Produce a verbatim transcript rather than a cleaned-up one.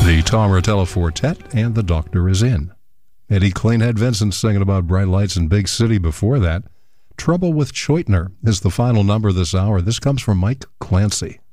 the Tom Rotella Quartet, and The Doctor Is In. Eddie Cleanhead Vincent singing about bright lights in Big City before that. Trouble with Choitner is the final number this hour. This comes from Mike Clancy.